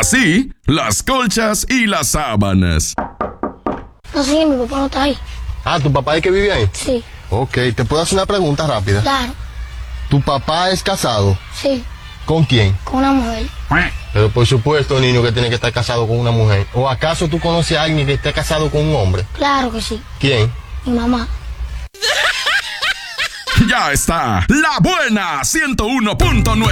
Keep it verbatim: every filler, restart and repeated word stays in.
Así, las colchas y las sábanas. No sé, mi papá no está ahí. Ah, ¿tu papá es que vive ahí? Sí. Ok, ¿te puedo hacer una pregunta rápida? Claro. ¿Tu papá es casado? Sí. ¿Con quién? Con una mujer. Pero por supuesto, niño, que tiene que estar casado con una mujer. ¿O acaso tú conoces a alguien que esté casado con un hombre? Claro que sí. ¿Quién? Mi mamá. Ya está, la buena ciento uno punto nueve.